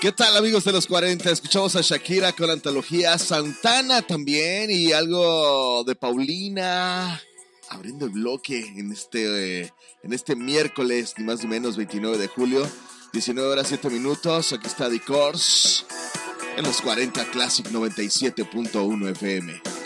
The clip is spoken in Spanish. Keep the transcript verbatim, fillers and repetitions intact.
¿Qué tal, amigos de los cuarenta? Escuchamos a Shakira con la antología, Santana también y algo de Paulina, abriendo el bloque en este, eh, en este miércoles, ni más ni menos, veintinueve de julio, diecinueve horas siete minutos. Aquí está The Course en los cuarenta Classic noventa y siete punto uno F M.